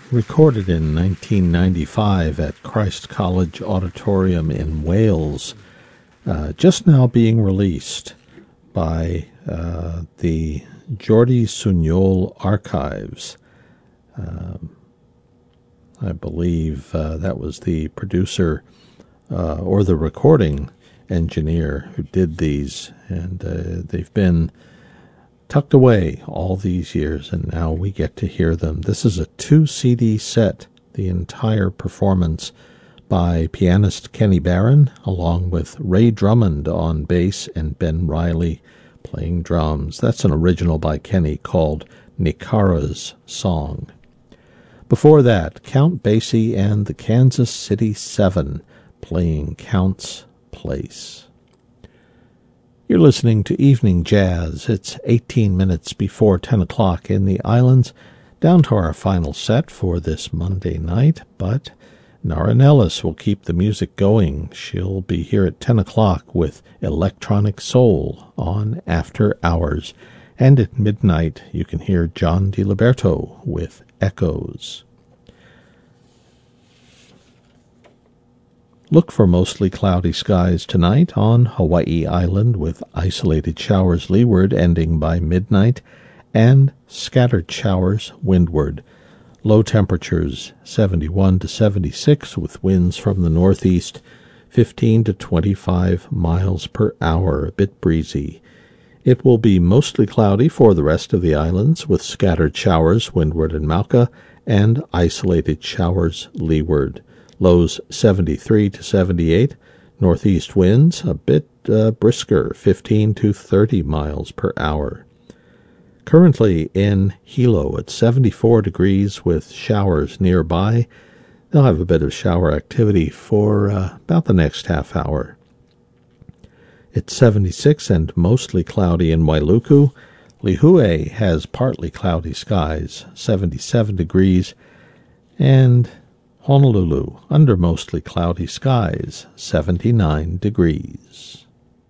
recorded in 1995 at Christ College Auditorium in Wales, just now being released by the Jordi Sunyol Archives. I believe that was the producer or the recording engineer who did these, and they've been tucked away all these years, and now we get to hear them. This is a 2-CD set, the entire performance by pianist Kenny Barron, along with Ray Drummond on bass and Ben Riley playing drums. That's an original by Kenny called Nikara's Song. Before that, Count Basie and the Kansas City Seven playing Count's Place. You're listening to Evening Jazz. It's 18 minutes before 10 o'clock in the islands, down to our final set for this Monday night, but Nara Nellis will keep the music going. She'll be here at 10 o'clock with Electronic Soul on After Hours, and at midnight you can hear John DiLiberto with Echoes. Look for mostly cloudy skies tonight on Hawaii Island with isolated showers leeward ending by midnight and scattered showers windward. Low temperatures 71 to 76 with winds from the northeast 15 to 25 miles per hour, a bit breezy. It will be mostly cloudy for the rest of the islands with scattered showers windward in Mauka and isolated showers leeward. Lows 73 to 78, northeast winds a bit brisker, 15 to 30 miles per hour. Currently in Hilo at 74 degrees with showers nearby. They'll have a bit of shower activity for about the next half hour. It's 76 and mostly cloudy in Wailuku. Lihue has partly cloudy skies, 77 degrees, and Honolulu, under mostly cloudy skies, 79 degrees.